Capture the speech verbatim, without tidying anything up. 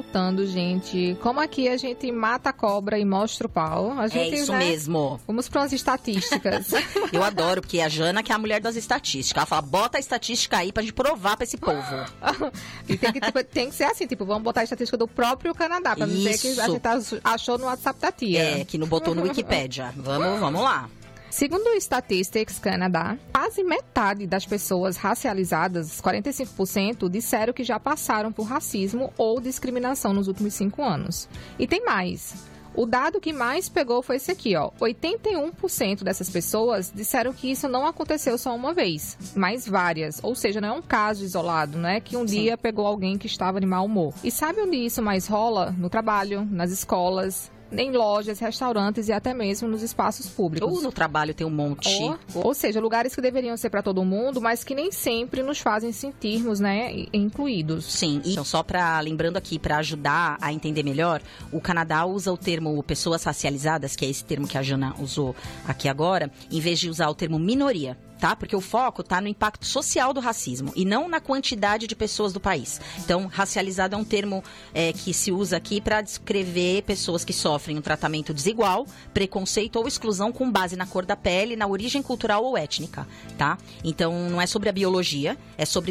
voltando, gente. Como aqui a gente mata a cobra e mostra o pau. A gente, é isso, né, mesmo. Vamos para umas estatísticas. Eu adoro, porque a Jana, que é a mulher das estatísticas, ela fala, bota a estatística aí pra gente provar pra esse povo. E tem que, tipo, tem que ser assim, tipo, vamos botar a estatística do próprio Canadá, pra não dizer que a gente achou no WhatsApp da tia. É, que não botou no Wikipédia. Vamos, vamos lá. Segundo o Statistics Canada, quase metade das pessoas racializadas, quarenta e cinco por cento, disseram que já passaram por racismo ou discriminação nos últimos cinco anos. E tem mais. O dado que mais pegou foi esse aqui, ó. oitenta e um por cento dessas pessoas disseram que isso não aconteceu só uma vez, mas várias. Ou seja, não é um caso isolado, não é que um Sim. dia pegou alguém que estava de mau humor. E sabe onde isso mais rola? No trabalho, nas escolas, em lojas, restaurantes e até mesmo nos espaços públicos. Ou no trabalho tem um monte. Ou, ou seja, lugares que deveriam ser para todo mundo, mas que nem sempre nos fazem sentirmos, né, incluídos. Sim, e então, só para lembrando aqui, para ajudar a entender melhor, o Canadá usa o termo pessoas racializadas, que é esse termo que a Jana usou aqui agora, em vez de usar o termo minoria. Tá? Porque o foco está no impacto social do racismo e não na quantidade de pessoas do país. Então, racializado é um termo é, que se usa aqui para descrever pessoas que sofrem um tratamento desigual, preconceito ou exclusão com base na cor da pele, na origem cultural ou étnica, tá? Então, não é sobre a biologia, é sobre